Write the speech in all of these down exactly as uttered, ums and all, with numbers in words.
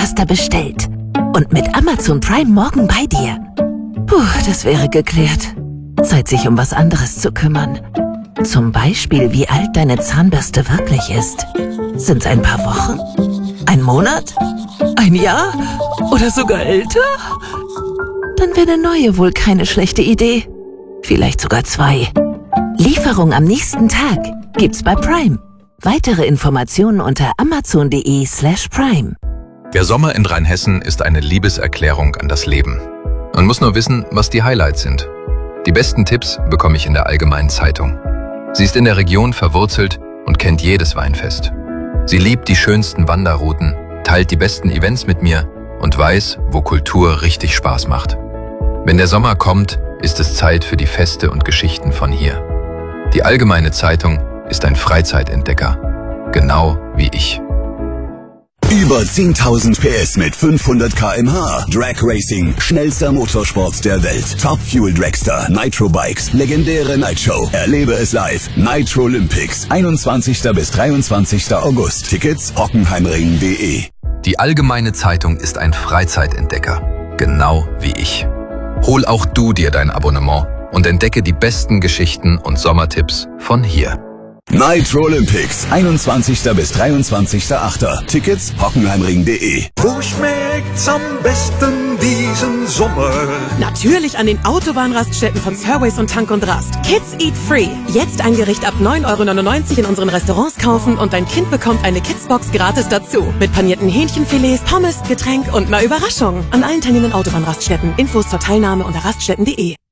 Zahnpasta bestellt. Und mit Amazon Prime morgen bei dir. Puh, das wäre geklärt. Zeit, sich um was anderes zu kümmern. Zum Beispiel, wie alt deine Zahnbürste wirklich ist. Sind's ein paar Wochen? Ein Monat? Ein Jahr? Oder sogar älter? Dann wäre eine neue wohl keine schlechte Idee. Vielleicht sogar zwei. Lieferung am nächsten Tag gibt's bei Prime. Weitere Informationen unter amazon.de slash prime. Der Sommer in Rheinhessen ist eine Liebeserklärung an das Leben. Man muss nur wissen, was die Highlights sind. Die besten Tipps bekomme ich in der Allgemeinen Zeitung. Sie ist in der Region verwurzelt und kennt jedes Weinfest. Sie liebt die schönsten Wanderrouten, teilt die besten Events mit mir und weiß, wo Kultur richtig Spaß macht. Wenn der Sommer kommt, ist es Zeit für die Feste und Geschichten von hier. Die Allgemeine Zeitung ist ein Freizeitentdecker, genau wie ich. Über zehntausend P S mit fünfhundert Kilometer pro Stunde. Drag Racing, schnellster Motorsport der Welt. Top Fuel Dragster, Nitro Bikes, legendäre Nightshow. Erlebe es live. Nitro Olympics, einundzwanzigster bis dreiundzwanzigster August. Tickets hockenheimring punkt de. Die Allgemeine Zeitung ist ein Freizeitentdecker, genau wie ich. Hol auch du dir dein Abonnement und entdecke die besten Geschichten und Sommertipps von hier. Nitro Olympics, einundzwanzigster bis dreiundzwanzigster achter Tickets hockenheimring punkt de. Wo schmeckt's am besten diesen Sommer? Natürlich an den Autobahnraststätten von Fairways und Tank und Rast. Kids Eat Free. Jetzt ein Gericht ab neun Euro neunundneunzig in unseren Restaurants kaufen und dein Kind bekommt eine Kidsbox gratis dazu. Mit panierten Hähnchenfilets, Pommes, Getränk und einer Überraschung. An allen teilnehmenden Autobahnraststätten. Infos zur Teilnahme unter raststätten punkt de.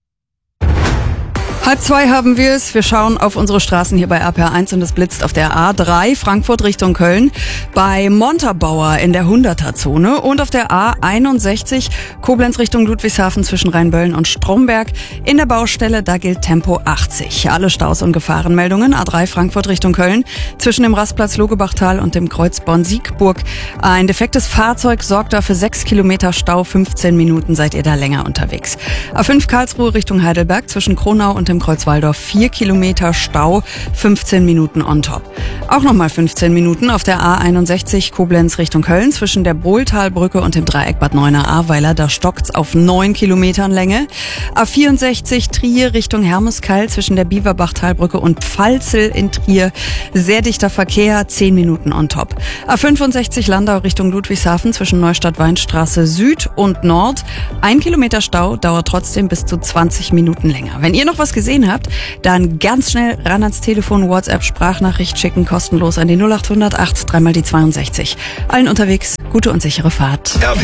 Halb zwei haben wir es. Wir schauen auf unsere Straßen hier bei R P R eins und es blitzt auf der A drei Frankfurt Richtung Köln bei Montabaur in der hunderter-Zone und auf der A einundsechzig Koblenz Richtung Ludwigshafen zwischen Rheinböllen und Stromberg in der Baustelle, da gilt Tempo achtzig. Alle Staus und Gefahrenmeldungen A drei Frankfurt Richtung Köln zwischen dem Rastplatz Logebachtal und dem Kreuz Born-Siegburg. Ein defektes Fahrzeug sorgt dafür sechs Kilometer Stau, fünfzehn Minuten seid ihr da länger unterwegs. A fünf Karlsruhe Richtung Heidelberg zwischen Kronau und dem Kreuz Waldorf vier Kilometer Stau, fünfzehn Minuten on top. Auch nochmal fünfzehn Minuten auf der A einundsechzig Koblenz Richtung Köln zwischen der Bohltalbrücke und dem Dreieck Bad Neuenahr-Ahrweiler. Da stockt's auf neun Kilometern Länge. A vierundsechzig Trier Richtung Hermeskeil zwischen der Biewerbachtalbrücke und Pfalzel in Trier. Sehr dichter Verkehr, zehn Minuten on top. A fünfundsechzig Landau Richtung Ludwigshafen zwischen Neustadt-Weinstraße Süd und Nord. Ein Kilometer Stau, dauert trotzdem bis zu zwanzig Minuten länger. Wenn ihr noch was gesehen habt, dann ganz schnell ran ans Telefon, WhatsApp, Sprachnachricht schicken, kostenlos an die null acht null null acht, dreimal die zweiundsechzig. Allen unterwegs, gute und sichere Fahrt.